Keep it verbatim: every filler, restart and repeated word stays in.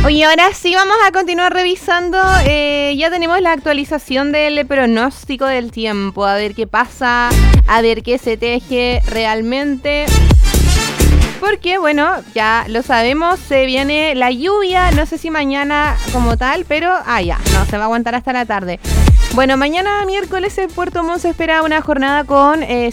Oye, ahora sí vamos a continuar revisando. Eh, ya tenemos la actualización del pronóstico del tiempo. A ver qué pasa, a ver qué se teje realmente. Porque, bueno, ya lo sabemos, se viene la lluvia. No sé si mañana como tal, pero... Ah, ya, no, se va a aguantar hasta la tarde. Bueno, mañana miércoles en Puerto Montt se espera una jornada con... Eh,